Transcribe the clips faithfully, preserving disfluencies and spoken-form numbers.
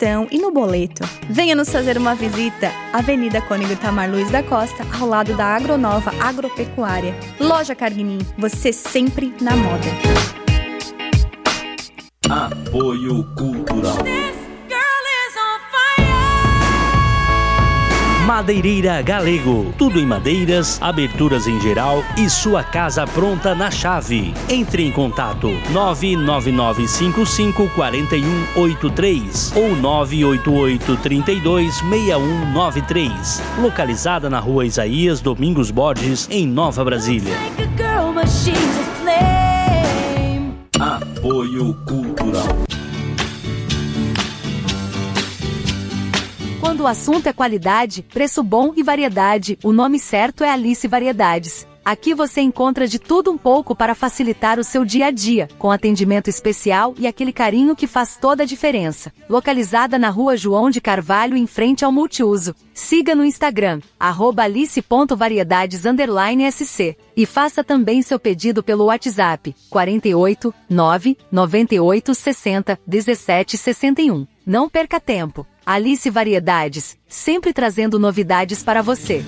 cartão e no boleto. Venha nos fazer uma visita. Avenida Cônego Itamar Luiz da Costa, ao lado da Agronova Agropecuária. Loja Carguinin, você sempre na moda. Apoio Cultural. Madeireira Galego, tudo em madeiras, aberturas em geral e sua casa pronta na chave. Entre em contato nove nove nove cinco cinco quatro um oito três ou nove oito oito três dois seis um nove três. Localizada na rua Isaías Domingos Borges, em Nova Brasília. Apoio Cultural. Quando o assunto é qualidade, preço bom e variedade, o nome certo é Alice Variedades. Aqui você encontra de tudo um pouco para facilitar o seu dia a dia, com atendimento especial e aquele carinho que faz toda a diferença. Localizada na rua João de Carvalho, em frente ao Multiuso. Siga no Instagram, arroba alice ponto variedades underline S C. E faça também seu pedido pelo WhatsApp, quarenta e oito, nove, noventa e oito, sessenta, dezessete, sessenta e um. Não perca tempo. Alice Variedades, sempre trazendo novidades para você.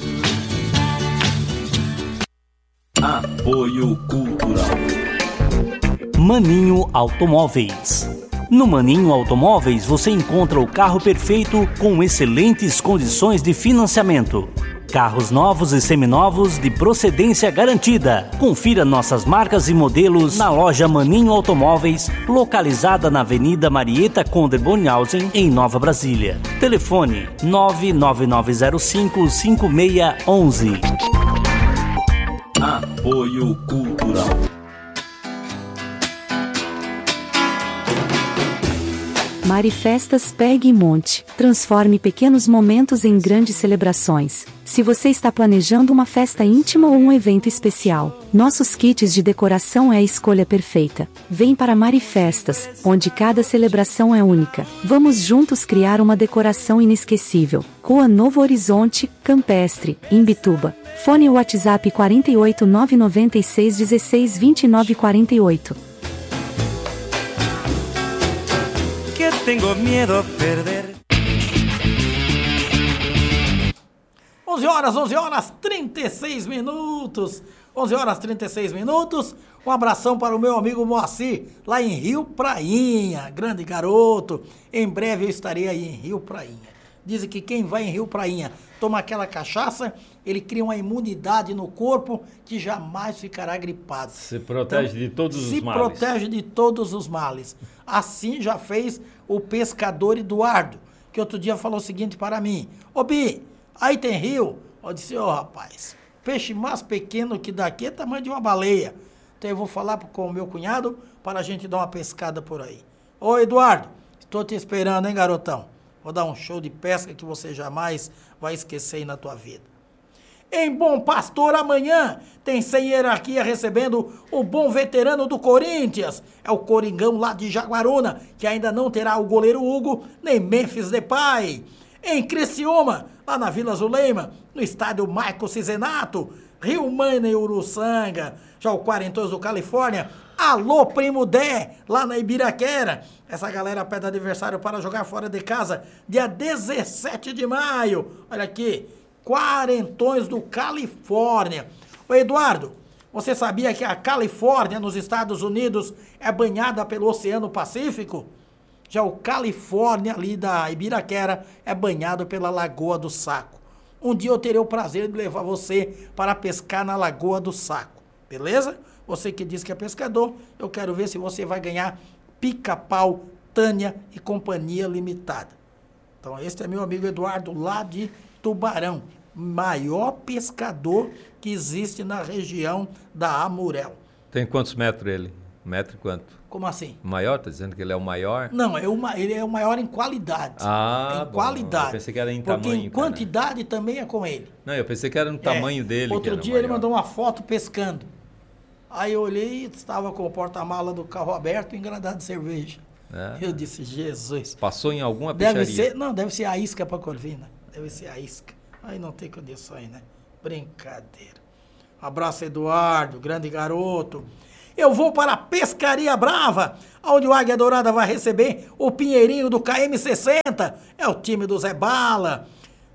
Apoio Cultural. Maninho Automóveis. No Maninho Automóveis você encontra o carro perfeito com excelentes condições de financiamento. Carros novos e seminovos de procedência garantida. Confira nossas marcas e modelos na loja Maninho Automóveis, localizada na Avenida Marieta Conder Bonhausen, em Nova Brasília. Telefone nove nove nove zero cinco cinco seis um um. Apoio Cultural. Marifestas Pegue e Monte. Transforme pequenos momentos em grandes celebrações. Se você está planejando uma festa íntima ou um evento especial, nossos kits de decoração é a escolha perfeita. Vem para Marifestas, onde cada celebração é única. Vamos juntos criar uma decoração inesquecível. Rua Novo Horizonte, Campestre, Imbituba. Fone WhatsApp quarenta e oito, nove nove seis, dezesseis, vinte e nove, quarenta e oito. Que tengo miedo a perder. onze horas, onze horas, trinta e seis minutos. onze horas, trinta e seis minutos. Um abração para o meu amigo Moacir, lá em Rio Prainha. Grande garoto. Em breve eu estarei aí em Rio Prainha. Dizem que quem vai em Rio Prainha toma aquela cachaça, ele cria uma imunidade no corpo que jamais ficará gripado. Se protege então, de todos os males. Se protege de todos os males. Assim já fez o pescador Eduardo, que outro dia falou o seguinte para mim: Ô Bi, aí tem rio? Eu disse: ô rapaz, peixe mais pequeno que daqui é tamanho de uma baleia. Então eu vou falar com o meu cunhado para a gente dar uma pescada por aí. Ô Eduardo, estou te esperando, hein, garotão? Vou dar um show de pesca que você jamais vai esquecer aí na tua vida. Em Bom Pastor, amanhã tem Sem Hierarquia recebendo o bom veterano do Corinthians. É o Coringão lá de Jaguaruna, que ainda não terá o goleiro Hugo, nem Memphis Depay. Em Criciúma, lá na Vila Zuleima, no estádio Michael Cizenato, Rio Mãe e Uruçanga, já o Quarentos do Califórnia. Alô, Primo Dé, lá na Ibiraquera. Essa galera pede aniversário para jogar fora de casa, dia dezessete de maio. Olha aqui, Quarentões do Califórnia. Ô Eduardo, você sabia que a Califórnia, nos Estados Unidos, é banhada pelo Oceano Pacífico? Já o Califórnia, ali da Ibiraquera, é banhado pela Lagoa do Saco. Um dia eu terei o prazer de levar você para pescar na Lagoa do Saco, beleza? Você que diz que é pescador, eu quero ver se você vai ganhar Pica-Pau, Tânia e Companhia Limitada. Então, esse é meu amigo Eduardo, lá de Tubarão, maior pescador que existe na região da Amurel. Tem quantos metros ele? Metro e quanto? Como assim? Maior? Tá dizendo que ele é o maior? Não, é uma, ele é o maior em qualidade. Ah, em bom, qualidade. Eu pensei que era em porque tamanho. Em quantidade cara. Também é com ele. Não, eu pensei que era no tamanho é. dele. Outro que era dia maior. Ele mandou uma foto pescando. Aí eu olhei e estava com o porta-mala do carro aberto e engradado de cerveja. É. Eu disse: Jesus. Passou em alguma peixaria? Deve ser, não, deve ser a isca para Corvina. Deve ser a isca. Aí não tem condições, né? Brincadeira. Um abraço, Eduardo, grande garoto. Eu vou para a Pescaria Brava, onde o Águia Dourada vai receber o Pinheirinho do K M sessenta. É o time do Zé Bala.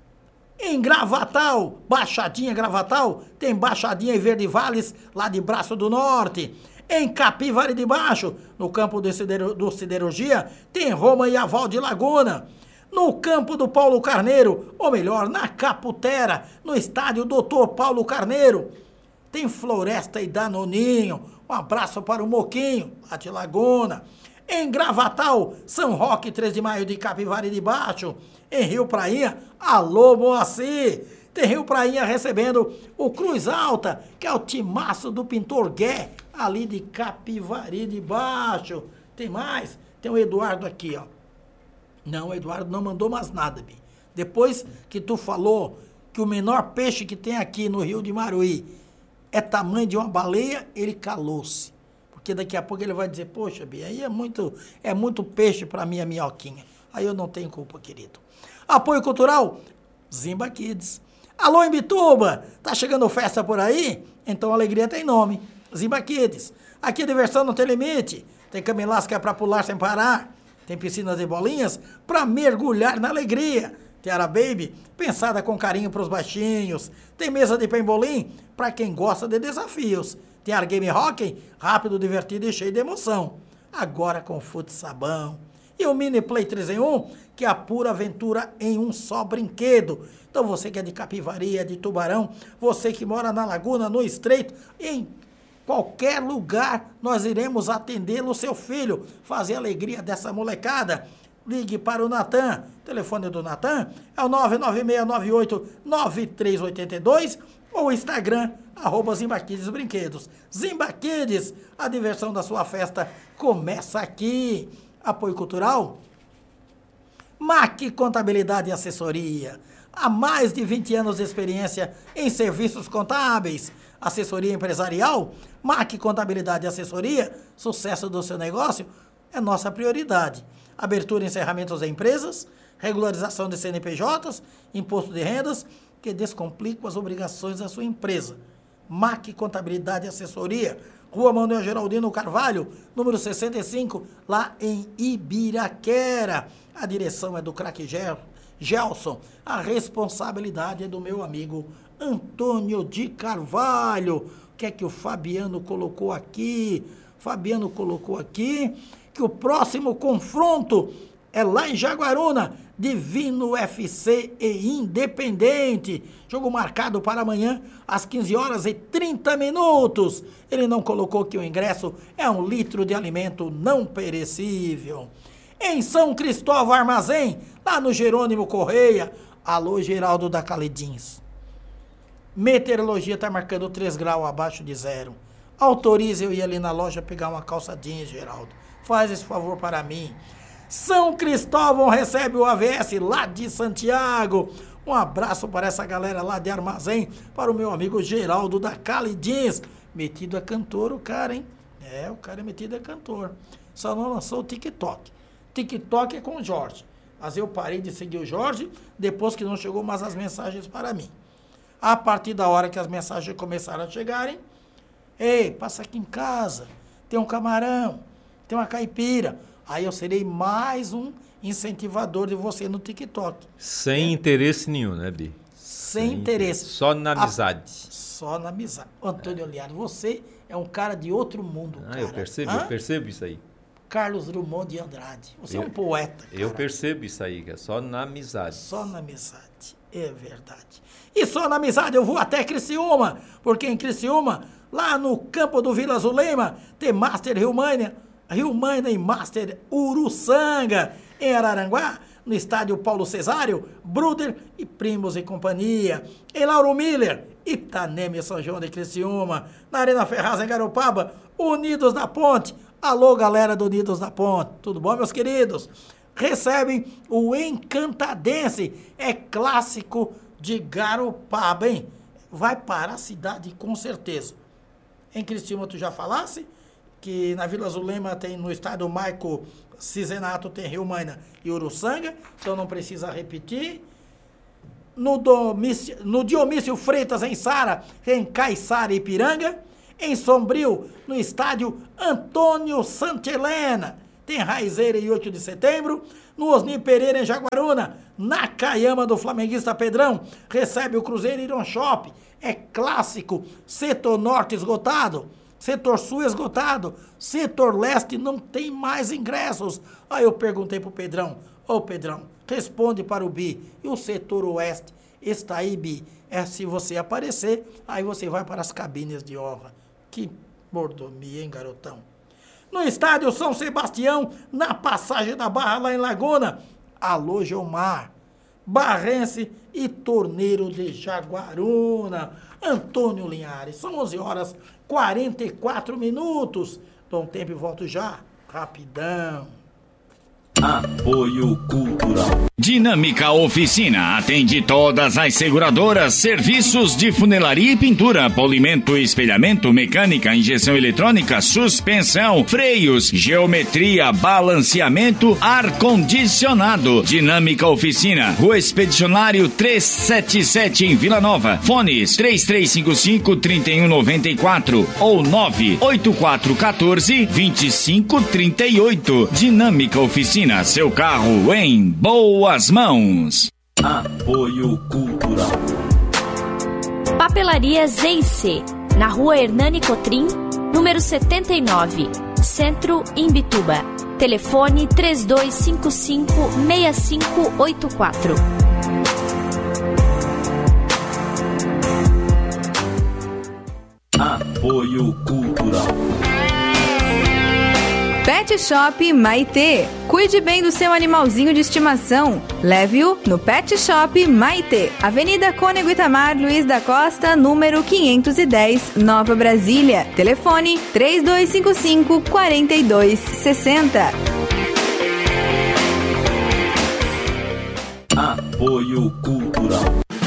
Em Gravatal, Baixadinha Gravatal, tem Baixadinha e Verde Vales, lá de Braço do Norte. Em Capivari de Baixo, no campo do, Sidero, do Siderurgia, tem Roma e Aval de Laguna. No campo do Paulo Carneiro, ou melhor, na Caputera, no estádio doutor Paulo Carneiro, tem Floresta e Danoninho. Um abraço para o Moquinho, lá de Laguna. Em Gravatal, São Roque, três de maio de Capivari de Baixo. Em Rio Prainha, alô Moacir. Tem Rio Prainha recebendo o Cruz Alta, que é o timaço do Pintor Gué, ali de Capivari de Baixo. Tem mais? Tem o Eduardo aqui, ó. Não, o Eduardo não mandou mais nada, Bi. Depois que tu falou que o menor peixe que tem aqui no Rio de Maruí é tamanho de uma baleia, ele calou-se. Porque daqui a pouco ele vai dizer, poxa, Bi, aí é muito, é muito peixe para minha minhoquinha. Aí eu não tenho culpa, querido. Apoio cultural, Zimba Kids. Alô, Imbituba, tá chegando festa por aí? Então a alegria tem nome, Zimba Kids. Aqui a diversão não tem limite. Tem cama elástica para pular sem parar. Tem piscinas de bolinhas para mergulhar na alegria. Tem Ara Baby, pensada com carinho para os baixinhos. Tem mesa de pembolim para quem gosta de desafios. Tem Ar Game Hockey, rápido, divertido e cheio de emoção. Agora com fute sabão. E o Mini Play três em um, que é a pura aventura em um só brinquedo. Então você que é de Capivari, é de Tubarão, você que mora na Laguna, no Estreito, em qualquer lugar, nós iremos atendê-lo, seu filho, fazer a alegria dessa molecada. Ligue para o Natan. O telefone do Natan é o nove nove seis nove oito nove três oito dois ou o Instagram, arroba Zimba Kids Brinquedos. Zimba Kids, a diversão da sua festa começa aqui. Apoio cultural, M A C Contabilidade e Assessoria. Há mais de vinte anos de experiência em serviços contábeis. Assessoria empresarial, M A C Contabilidade e Assessoria, sucesso do seu negócio é nossa prioridade. Abertura e encerramentos de empresas, regularização de C N P Js, imposto de rendas, que descomplicam as obrigações da sua empresa. M A C Contabilidade e Assessoria, Rua Manuel Geraldino Carvalho, número sessenta e cinco, lá em Ibiraquera. A direção é do craque Gelson, a responsabilidade é do meu amigo Antônio de Carvalho. O que é que o Fabiano colocou aqui? Fabiano colocou aqui que o próximo confronto é lá em Jaguaruna, Divino F C e Independente. Jogo marcado para amanhã, às quinze horas e trinta minutos. Ele não colocou que o ingresso é um litro de alimento não perecível. Em São Cristóvão Armazém, lá no Jerônimo Correia. Alô, Geraldo da Caledins. Meteorologia está marcando três graus abaixo de zero. Autorize eu ir ali na loja pegar uma calça jeans, Geraldo. Faz esse favor para mim. São Cristóvão recebe o A V S lá de Santiago. Um abraço para essa galera lá de Armazém, para o meu amigo Geraldo da Calidins. Metido a cantor o cara, hein? É, o cara é metido a cantor. Só não lançou o TikTok. TikTok é com o Jorge. Mas eu parei de seguir o Jorge depois que não chegou mais as mensagens para mim. A partir da hora que as mensagens começaram a chegarem, ei, passa aqui em casa, tem um camarão, tem uma caipira. Aí eu serei mais um incentivador de você no TikTok. Sem é. interesse nenhum, né, Bi? Sem, Sem interesse. interesse. Só na amizade. A... Só na amizade. Antônio Oliado, você é um cara de outro mundo, ah, cara. Eu percebo, Hã? eu percebo isso aí. Carlos Drummond de Andrade. Você eu, é um poeta, cara. Eu percebo isso aí, que é só na amizade. Só na amizade. É verdade. E só na amizade eu vou até Criciúma, porque em Criciúma, lá no campo do Vila Zulema, tem Master Rio Mania, Rio Mania e Master Uruçanga. Em Araranguá, no estádio Paulo Cesário, Bruder e Primos e Companhia. Em Lauro Miller, Itanema e São João de Criciúma. Na Arena Ferraz, em Garopaba, Unidos da Ponte. Alô, galera do Unidos da Ponte. Tudo bom, meus queridos? Recebem o Encantadense. É clássico de Garopaba, hein? Vai para a cidade com certeza. Em Criciúma, tu já falasse? Que na Vila Zulema tem, no estádio Maico Cizenato, tem Rio Mania e Uruçanga, então não precisa repetir. No, domício, no Dionísio Freitas, em Sara, tem Caiçara e Ipiranga. Em Sombrio, no estádio Antônio Santelena. Tem Raizeira em oito de setembro. No Osni Pereira, em Jaguaruna. Na Caiama do flamenguista Pedrão. Recebe o Cruzeiro Iron Shop. É clássico. Setor Norte esgotado. Setor Sul esgotado. Setor Leste não tem mais ingressos. Aí eu perguntei pro Pedrão. Ô Pedrão, responde para o Bi. E o Setor Oeste está aí, Bi? É, se você aparecer, aí você vai para as cabines de honra. Que mordomia, hein, garotão? No estádio São Sebastião, na passagem da Barra, lá em Laguna. Alô, Gilmar. Barrense e Torneiro de Jaguaruna. Antônio Linhares. São onze horas e quarenta e quatro minutos. Dou um tempo e volto já. Rapidão. Apoio Cultural. Dinâmica Oficina atende todas as seguradoras, serviços de funilaria e pintura, polimento e espelhamento, mecânica, injeção eletrônica, suspensão, freios, geometria, balanceamento, ar-condicionado. Dinâmica Oficina, Rua Expedicionário trezentos e setenta e sete em Vila Nova. Fones três três cinco cinco, três um nove quatro ou nove oito quatro um quatro, dois cinco três oito. Dinâmica Oficina, seu carro em boas mãos. Apoio Cultural. Papelaria Zeice, na Rua Hernani Cotrim, número setenta e nove, Centro, Imbituba. Telefone três dois cinco cinco, seis cinco oito quatro. Apoio Cultural. Pet Shop Maitê. Cuide bem do seu animalzinho de estimação. Leve-o no Pet Shop Maitê. Avenida Cônego Itamar Luiz da Costa, número quinhentos e dez, Nova Brasília. Telefone três dois cinco cinco, quatro dois seis zero. Apoio Cultural.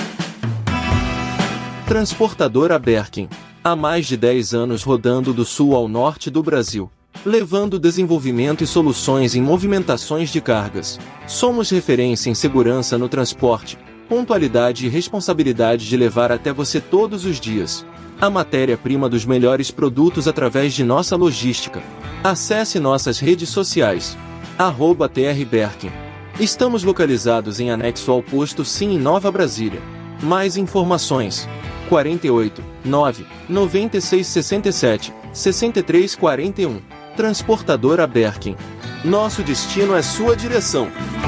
Transportadora Berkin. Há mais de dez anos rodando do sul ao norte do Brasil, levando desenvolvimento e soluções em movimentações de cargas. Somos referência em segurança no transporte, pontualidade e responsabilidade de levar até você todos os dias a matéria-prima dos melhores produtos através de nossa logística. Acesse nossas redes sociais, arroba T R Berkin. Estamos localizados em anexo ao posto Sim em Nova Brasília. Mais informações: quarenta e oito, nove, noventa e seis, sessenta e sete, sessenta e três, quarenta e um. Transportadora Berkin. Nosso destino é sua direção.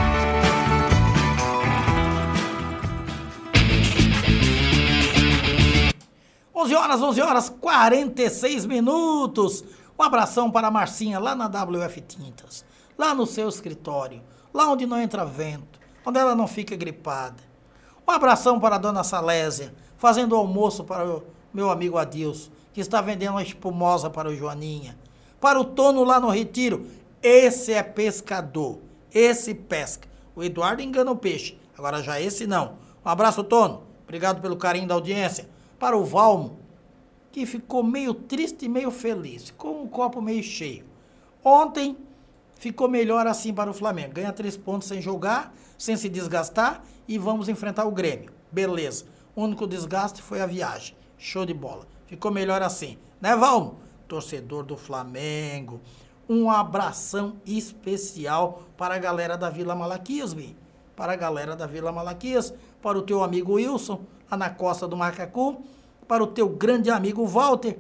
onze horas, onze horas, quarenta e seis minutos. Um abração para a Marcinha, lá na W F Tintas. Lá no seu escritório. Lá onde não entra vento. Onde ela não fica gripada. Um abração para a dona Salésia, fazendo almoço para o meu amigo Adilson, que está vendendo uma espumosa para o Joaninha. Para o Tono lá no Retiro. Esse é pescador. Esse pesca. O Eduardo engana o peixe. Agora já esse não. Um abraço, Tono. Obrigado pelo carinho da audiência. Para o Valmo, que ficou meio triste e meio feliz. Ficou um copo meio cheio. Ontem ficou melhor assim para o Flamengo. Ganha três pontos sem jogar, sem se desgastar. E vamos enfrentar o Grêmio. Beleza. O único desgaste foi a viagem. Show de bola. Ficou melhor assim. Né, Valmo? Torcedor do Flamengo. Um abração especial para a galera da Vila Malaquias, Bi. Para a galera da Vila Malaquias. Para o teu amigo Wilson, lá na Costa do Macacu. Para o teu grande amigo Walter.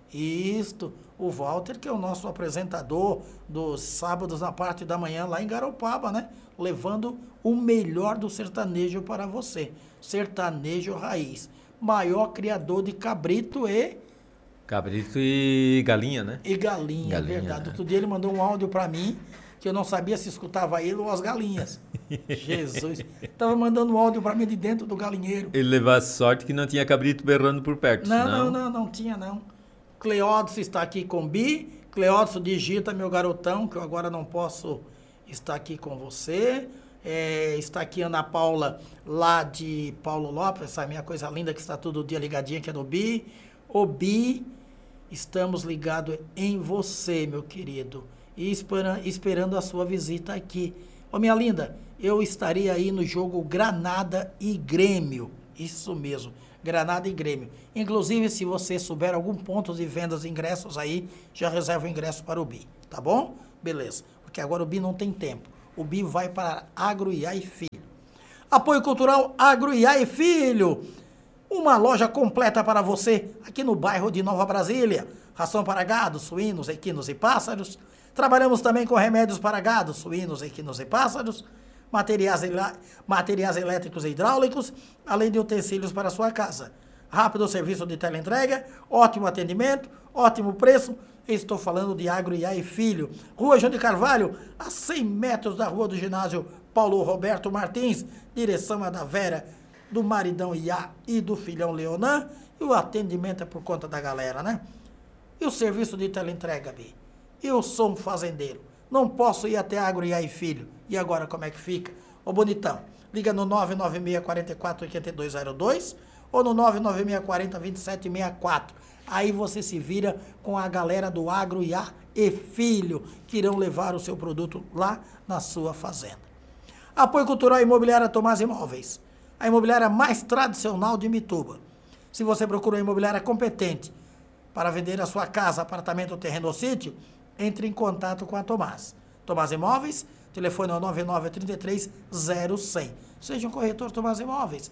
Isto, o Walter, que é o nosso apresentador dos sábados na parte da manhã lá em Garopaba, né? Levando o melhor do sertanejo para você. Sertanejo raiz. Maior criador de cabrito e... Cabrito e galinha, né? E galinha, é verdade. Né? Outro dia ele mandou um áudio para mim, que eu não sabia se escutava ele ou as galinhas. Jesus. Tava mandando um áudio para mim de dentro do galinheiro. Ele levou a sorte que não tinha cabrito berrando por perto. Não, senão... não, não, não tinha não. Cleódson está aqui com Bi. Cleódson digita, meu garotão, que eu agora não posso estar aqui com você. É, está aqui Ana Paula, lá de Paulo Lopes, essa minha coisa linda que está todo dia ligadinha, que é do Bi. Ô Bi, estamos ligados em você, meu querido, e espera, esperando a sua visita aqui. Ô minha linda, eu estaria aí no jogo Granada e Grêmio, isso mesmo, Granada e Grêmio. Inclusive, se você souber algum ponto de vendas de ingressos aí, já reserva o ingresso para o B I, tá bom? Beleza, porque agora o B I não tem tempo. O B I vai para Agro I A e Filho. Apoio Cultural Agro I A e Filho. Uma loja completa para você aqui no bairro de Nova Brasília. Ração para gado, suínos, equinos e pássaros. Trabalhamos também com remédios para gado, suínos, equinos e pássaros. Materiais, materiais elétricos e hidráulicos, além de utensílios para a sua casa. Rápido serviço de teleentrega, ótimo atendimento, ótimo preço. Estou falando de Agro I A e Filho. Rua João de Carvalho, a cem metros da rua do ginásio Paulo Roberto Martins, direção a da Vera, do maridão I A e do filhão Leonan. E o atendimento é por conta da galera, né? E o serviço de teleentrega, B? Eu sou um fazendeiro. Não posso ir até Agro I A e Filho. E agora como é que fica? Ô bonitão, liga no nove nove seis quatro quatro oito dois zero dois ou no nove nove seis quatro zero dois sete seis quatro. Aí você se vira com a galera do Agro I A e Filho, que irão levar o seu produto lá na sua fazenda. Apoio Cultural Imobiliária Tomás Imóveis, a imobiliária mais tradicional de Mituba. Se você procura uma imobiliária competente para vender a sua casa, apartamento, terreno ou sítio, entre em contato com a Tomás. Tomás Imóveis, telefone é o nove nove três três zero cem. Seja um corretor Tomás Imóveis.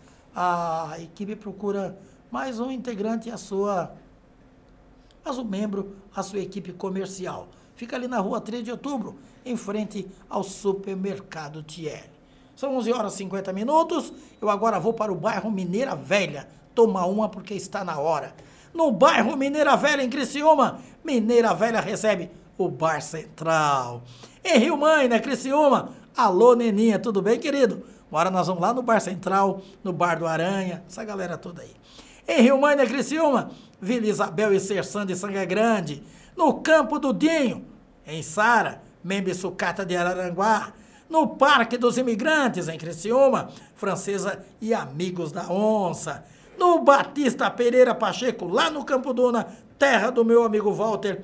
A equipe procura mais um integrante à sua, mais um membro à sua equipe comercial. Fica ali na rua três de outubro, em frente ao supermercado Thierry. São onze horas e cinquenta minutos. Eu agora vou para o bairro Mineira Velha. Toma uma porque está na hora. No bairro Mineira Velha, em Criciúma, Mineira Velha recebe o Bar Central. Em Rio Mãe, na Criciúma, alô Neninha, tudo bem, querido? Agora nós vamos lá no Bar Central, no Bar do Aranha, essa galera toda aí. Em Rio Mãe, na Criciúma, Vila Isabel e Serção de Sanga Grande. No Campo do Dinho, em Sara, Membe Sucata de Araranguá. No Parque dos Imigrantes, em Criciúma, Francesa e Amigos da Onça. No Batista Pereira Pacheco, lá no Campo Duna, terra do meu amigo Walter,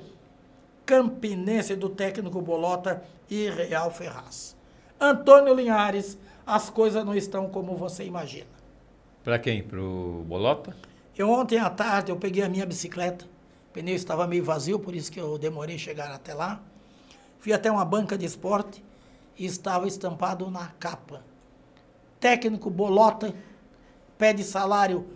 Campinense do técnico Bolota e Real Ferraz. Antônio Linhares, as coisas não estão como você imagina. Para quem? Pro Bolota? Eu ontem à tarde, eu peguei a minha bicicleta, o pneu estava meio vazio, por isso que eu demorei a chegar até lá. Fui até uma banca de esporte e estava estampado na capa: técnico Bolota pede salário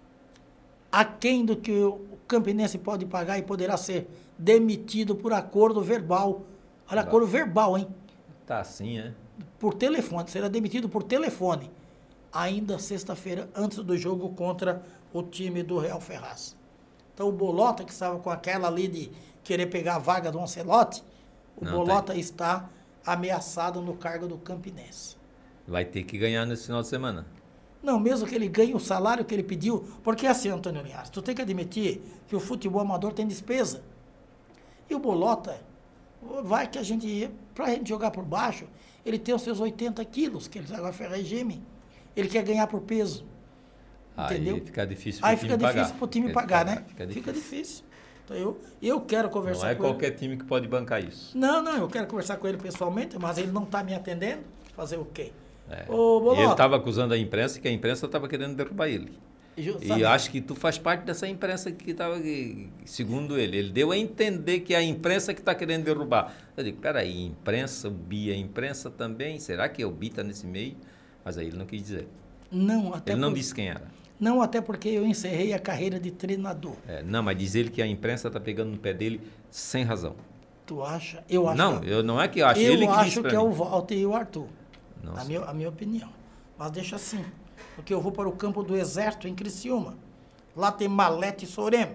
aquém do que o Campinense pode pagar e poderá ser demitido por acordo verbal. Olha, acordo verbal, hein? Tá assim, é? Por telefone, será demitido por telefone. Ainda sexta-feira, antes do jogo contra o time do Real Ferraz. Então o Bolota, que estava com aquela ali de querer pegar a vaga do Ancelotti, o Não, Bolota tá está ameaçado no cargo do Campinense. Vai ter que ganhar nesse final de semana. Não, mesmo que ele ganhe o salário que ele pediu, porque assim, Antônio Linhares, tu tem que admitir que o futebol amador tem despesa. E o Bolota, vai que a gente, pra gente jogar por baixo, ele tem os seus oitenta quilos, que ele agora fez regime. Ele quer ganhar por peso. Entendeu? Aí fica difícil pro Aí time fica pagar. difícil pro time pagar, né? Fica difícil. Fica difícil. Então eu, eu quero conversar com ele. com Não é ele. qualquer time que pode bancar isso. Não, não, eu quero conversar com ele pessoalmente, mas ele não está me atendendo. Fazer o quê? É. Ô, Bolota, E ele estava acusando a imprensa que a imprensa estava querendo derrubar ele. Justamente. E eu acho que tu faz parte dessa imprensa que estava, segundo ele, ele deu a entender que é a imprensa que está querendo derrubar. Eu digo, peraí, imprensa, o B I, a imprensa também? Será que o B I está nesse meio? Mas aí ele não quis dizer. Não, até ele não por... disse quem era. Não, até porque eu encerrei a carreira de treinador. É, não, mas diz ele que a imprensa está pegando no pé dele sem razão. Tu acha? Eu acho. Não, que... eu não é que eu acho. Eu ele que acho que mim. é o Walter e o Arthur. Não a, minha, a minha opinião. Mas deixa assim, porque eu vou para o campo do Exército em Criciúma. Lá tem Malete e Sorema.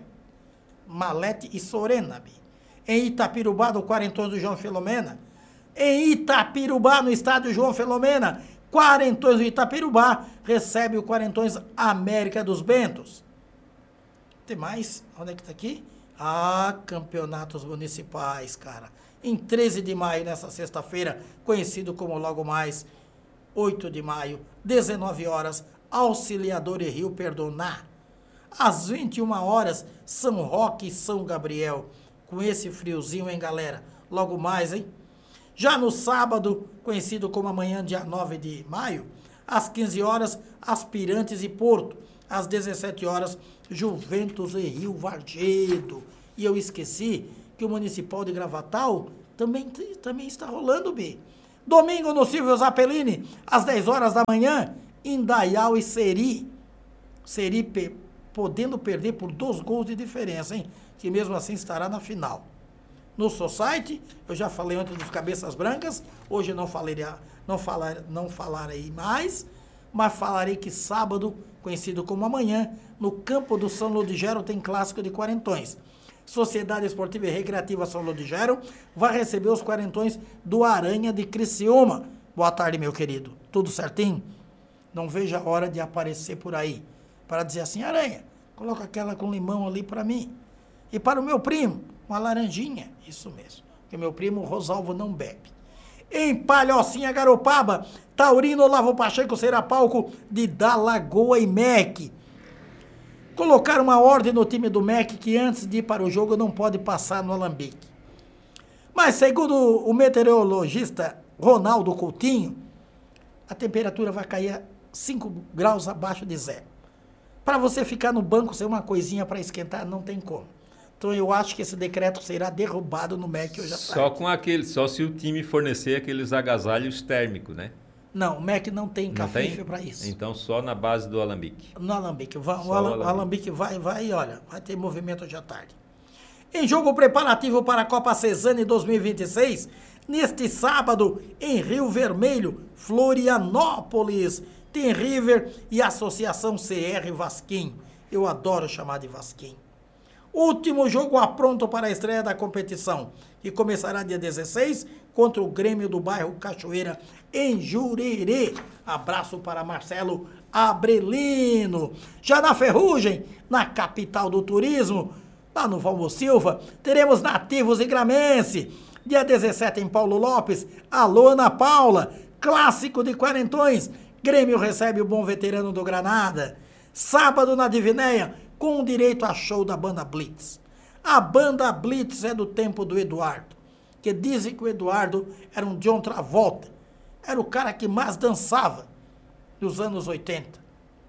Malete e Sorena. Em Itapirubá, do Quarentões do João Filomena. Em Itapirubá, no estádio João Filomena, Quarentões do Itapirubá recebe o Quarentões América dos Bentos. Tem mais? Onde é que tá aqui? Ah, campeonatos municipais, cara. Em treze de maio, nessa sexta-feira, conhecido como logo mais oito de maio, dezenove horas, Auxiliador e Rio Perdonar. Às vinte e uma horas, São Roque e São Gabriel. Com esse friozinho, hein, galera? Logo mais, hein? Já no sábado, conhecido como amanhã, dia nove de maio, às quinze horas, Aspirantes e Porto. às dezessete horas, Juventus e Rio Vargedo. E eu esqueci que o Municipal de Gravatal também, também está rolando, B. Domingo no Silvio Zappellini, às dez horas da manhã, Indaial e Seri. Seri pe- podendo perder por dois gols de diferença, hein? Que mesmo assim estará na final. No Society, eu já falei antes dos Cabeças Brancas, hoje não falarei, não falar, não falarei mais, mas falarei que sábado, conhecido como amanhã, no campo do São Lodigero tem clássico de quarentões. Sociedade Esportiva e Recreativa São Lodigero vai receber os quarentões do Aranha de Criciúma. Boa tarde, meu querido. Tudo certinho? Não vejo a hora de aparecer por aí para dizer assim, Aranha, coloca aquela com limão ali para mim. E para o meu primo, uma laranjinha. Isso mesmo, porque meu primo Rosalvo não bebe. Em Palhocinha, Garopaba, Taurino Olavo Pacheco será palco de Dalagoa e M E C. Colocar uma ordem no time do M E C que antes de ir para o jogo não pode passar no alambique. Mas segundo o meteorologista Ronaldo Coutinho, a temperatura vai cair a cinco graus abaixo de zero. Para você ficar no banco sem uma coisinha para esquentar, não tem como. Então eu acho que esse decreto será derrubado no M E C hoje à tarde. Só com aquele, só se o time fornecer aqueles agasalhos térmicos, né? Não, o M E C não tem cafife para isso. Então só na base do alambique. No alambique. Vai, o, alam, o alambique vai, vai e olha, vai ter movimento hoje à tarde. Em jogo preparativo para a Copa Cesane dois mil e vinte e seis, neste sábado, em Rio Vermelho, Florianópolis, tem River e Associação C R Vasquinho. Eu adoro chamar de Vasquinho. Último jogo apronto para a estreia da competição, que começará dia dezesseis contra o Grêmio do bairro Cachoeira, em Jurerê. Abraço para Marcelo Abrelino. Já na Ferrugem, na capital do turismo, lá no Valmor Silva, teremos Nativos e Gramense. Dia dezessete em Paulo Lopes, alô Ana Paula, clássico de quarentões. Grêmio recebe o bom veterano do Granada. Sábado na Divinéia, com direito a show da banda Blitz. A banda Blitz é do tempo do Eduardo, que dizem que o Eduardo era um John Travolta. Era o cara que mais dançava nos anos oitenta.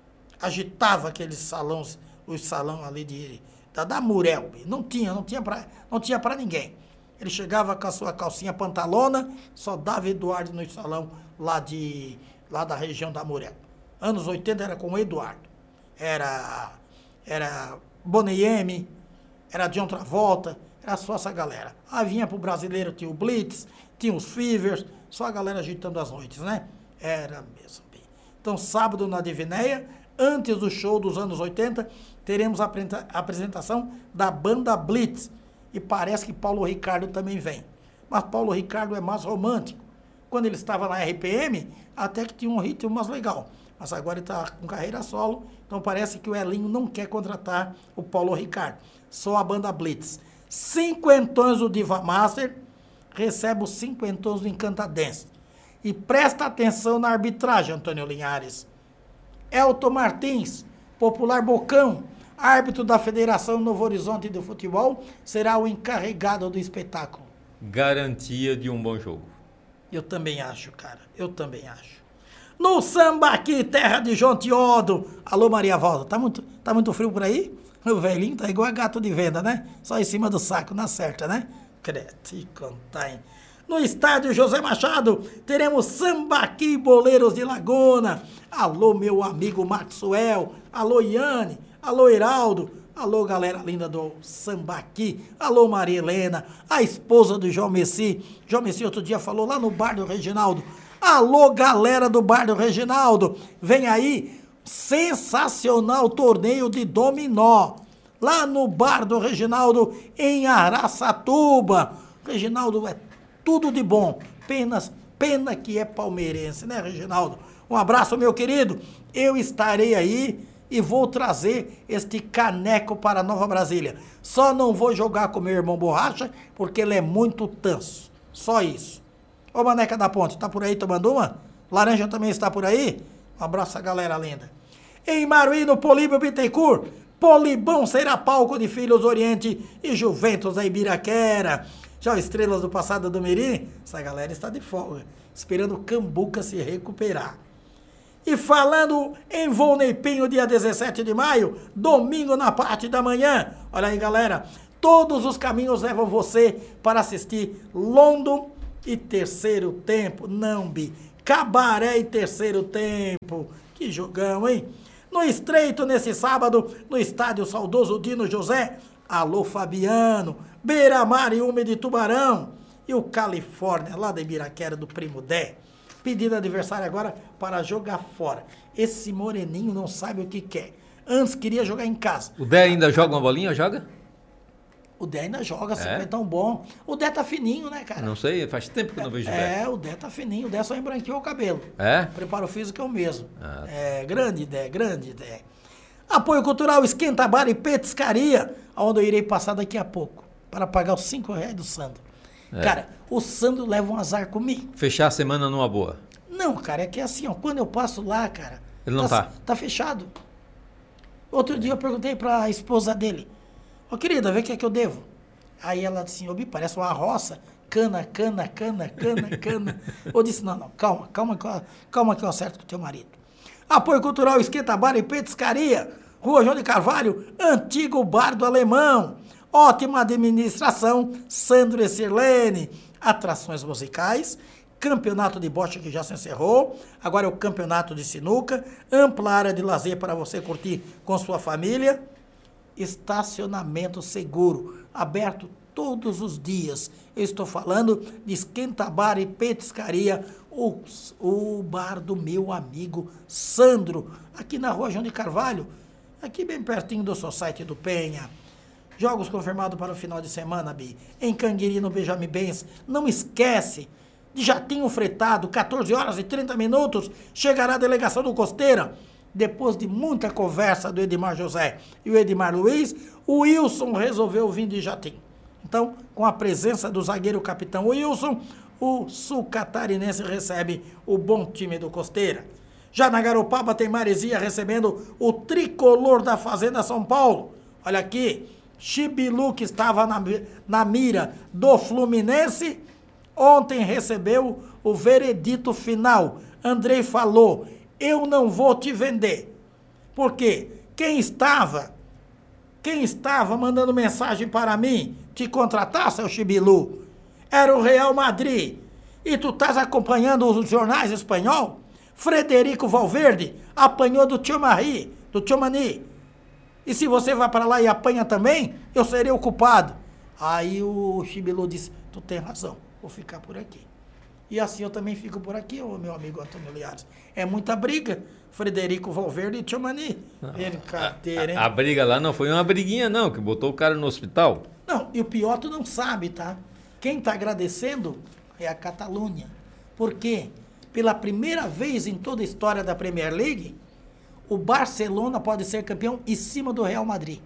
Agitava aqueles salões, os salão ali de, da, da Murel. Não tinha, não tinha pra, não tinha pra ninguém. Ele chegava com a sua calcinha pantalona, só dava Eduardo no salão lá, de, lá da região da Murel. Anos oitenta era com o Eduardo. Era... Era Boney M, era John Travolta, era só essa galera. Aí vinha pro brasileiro, tinha o Blitz, tinha os Fevers, só a galera agitando as noites, né? Era mesmo. Então, sábado na Divinéia, antes do show dos anos oitenta, teremos a apresentação da banda Blitz. E parece que Paulo Ricardo também vem. Mas Paulo Ricardo é mais romântico. Quando ele estava na R P M, até que tinha um ritmo mais legal. Mas agora ele está com carreira solo, então parece que o Elinho não quer contratar o Paulo Ricardo. Só a banda Blitz. Cinquentões do Diva Master recebe os cinquentões do Encantadense. E presta atenção na arbitragem, Antônio Linhares. Elton Martins, popular Bocão, árbitro da Federação Novo Horizonte de Futebol, será o encarregado do espetáculo. Garantia de um bom jogo. Eu também acho, cara. Eu também acho. No samba aqui, terra de João Teodo. Alô, Maria Valda. Tá muito, tá muito frio por aí? O velhinho tá igual a gato de venda, né? Só em cima do saco, na certa, né? Crete, contar, hein? No estádio José Machado, teremos samba aqui, boleiros de Laguna. Alô, meu amigo Maxwell. Alô, Iane. Alô, Heraldo. Alô, galera linda do Sambaqui. Alô, Maria Helena, a esposa do João Messi. João Messi outro dia falou lá no bar do Reginaldo. Alô, galera do bar do Reginaldo. Vem aí, sensacional torneio de dominó. Lá no bar do Reginaldo, em Araçatuba. Reginaldo é tudo de bom. Penas, pena que é palmeirense, né, Reginaldo? Um abraço, meu querido. Eu estarei aí e vou trazer este caneco para Nova Brasília. Só não vou jogar com meu irmão Borracha, porque ele é muito tanso. Só isso. Ô, Maneca da Ponte, tá por aí tomando uma? Laranja também está por aí? Um abraço a galera linda. Em Maruí, no Políbio Bittencourt, Polibão será palco de Filhos Oriente e Juventus da Ibiraquera. Já Estrelas do Passado do Mirim, essa galera está de folga, esperando o Cambuca se recuperar. E falando em Volneypinho, dia dezessete de maio, domingo na parte da manhã. Olha aí, galera, todos os caminhos levam você para assistir London e Terceiro Tempo. Não, Bi, Cabaré e Terceiro Tempo. Que jogão, hein? No Estreito, nesse sábado, no estádio Saudoso Dino José. Alô, Fabiano, Beira-Mar e Ume de Tubarão. E o Califórnia, lá da Ibiraquera, do Primo Dé. Pedindo adversário agora para jogar fora. Esse moreninho não sabe o que quer. Antes queria jogar em casa. O Dé ainda joga uma bolinha, joga? O Dé ainda joga, é? é tão bom. O Dé tá fininho, né, cara? Não sei, faz tempo que eu não vejo o Dé. É, o Dé tá fininho. O Dé só embranqueou o cabelo. É? Preparo físico é o mesmo. Ah. É, grande Dé, grande Dé. Apoio Cultural Esquenta Bar e Petiscaria, onde eu irei passar daqui a pouco, para pagar os cinco reais do Sandro. É. Cara, o Sandro leva um azar comigo. Fechar a semana numa boa. Não, cara, é que é assim, ó, quando eu passo lá, cara... Ele não tá? Tá, tá fechado. Outro dia eu perguntei pra esposa dele, ô oh, querida, vê o que é que eu devo. Aí ela disse assim, ô Bi, parece uma roça, cana, cana, cana, cana, cana. Eu disse, não, não, calma, calma, calma, calma que eu acerto com o teu marido. Apoio Cultural Esquenta Bar e Petiscaria, Rua João de Carvalho, antigo bar do Alemão. Ótima administração, Sandro e Sirlene. Atrações musicais, campeonato de bocha que já se encerrou, agora é o campeonato de sinuca, ampla área de lazer para você curtir com sua família, estacionamento seguro, aberto todos os dias. Eu estou falando de Esquenta Bar e Petiscaria, o, o bar do meu amigo Sandro, aqui na Rua João de Carvalho, aqui bem pertinho do Society do Penha. Jogos confirmados para o final de semana, Bi. Em Canguiri, no Benjamin Benz. Não esquece, de jatinho fretado, quatorze horas e trinta minutos, chegará a delegação do Costeira. Depois de muita conversa do Edmar José e o Edmar Luiz, o Wilson resolveu vir de jatinho. Então, com a presença do zagueiro capitão Wilson, o sul-catarinense recebe o bom time do Costeira. Já na Garopaba tem Maresia recebendo o tricolor da Fazenda São Paulo. Olha aqui, Chibilu, que estava na, na mira do Fluminense, ontem recebeu o veredito final. Andrei falou, eu não vou te vender. Por quê? Quem estava, quem estava mandando mensagem para mim te contratar, seu Chibilu, era o Real Madrid. E tu estás acompanhando os jornais espanhol? Frederico Valverde apanhou do Tchomani, do Tchomani. E se você vai para lá e apanha também, eu serei o culpado. Aí o Chibilu disse, tu tem razão, vou ficar por aqui. E assim eu também fico por aqui, o meu amigo Antônio Liares. É muita briga, Frederico Valverde e Tchomani. Brincadeira, hein? A, a briga lá não foi uma briguinha, não, que botou o cara no hospital. Não, e o pior tu não sabe, tá? Quem tá agradecendo é a Catalunha. Por quê? Pela primeira vez em toda a história da Premier League, o Barcelona pode ser campeão em cima do Real Madrid.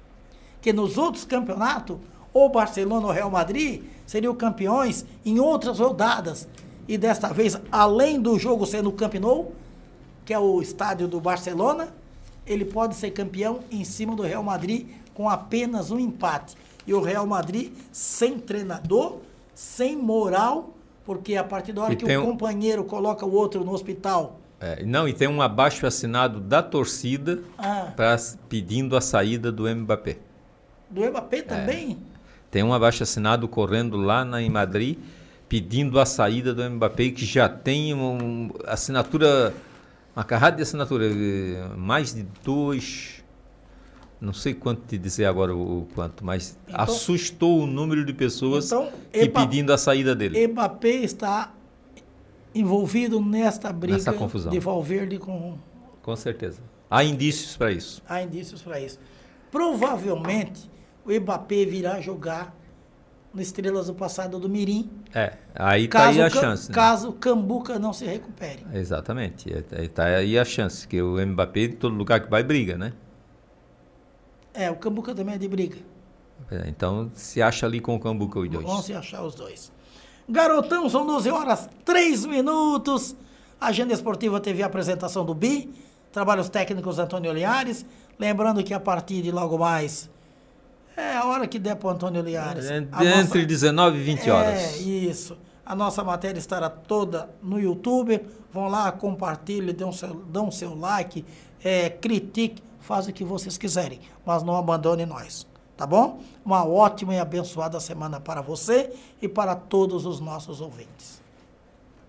Que nos outros campeonatos, o Barcelona ou o Real Madrid seriam campeões em outras rodadas. E desta vez, além do jogo ser no Camp Nou, que é o estádio do Barcelona, ele pode ser campeão em cima do Real Madrid com apenas um empate. E o Real Madrid sem treinador, sem moral, porque a partir da hora e que o um... companheiro coloca o outro no hospital... É, não, e tem um abaixo assinado da torcida ah. pra, pedindo a saída do Mbappé. Do Mbappé também? É. Tem um abaixo assinado correndo lá na, em Madrid, pedindo a saída do Mbappé, que já tem uma assinatura, uma carrada de assinatura, mais de dois, não sei quanto te dizer agora o quanto, mas então, assustou o número de pessoas então, que Mbappé, pedindo a saída dele. Mbappé está envolvido nesta briga Nessa confusão. De Valverde com... Com certeza. Há indícios para isso. Há indícios para isso. Provavelmente o Mbappé virá jogar no Estrelas do Passado do Mirim. É, aí está aí a chance. Caso o né? Cambuca não se recupere. Exatamente. Está aí a chance, que o Mbappé, em todo lugar que vai, briga, né? É, o Cambuca também é de briga. É, então se acha ali com o Cambuca os dois. Vão se achar os dois. Garotão, são doze horas, três minutos. Agenda Esportiva teve a apresentação do Bi. Trabalhos técnicos Antônio Liares. Lembrando que a partir de logo mais... É a hora que der para o Antônio Liares. É, entre nossa... dezenove e vinte horas. É, isso. A nossa matéria estará toda no YouTube. Vão lá, compartilhem, dão seu, dão seu like, é, critique, faz o que vocês quiserem, mas não abandone nós, tá bom? Uma ótima e abençoada semana para você e para todos os nossos ouvintes.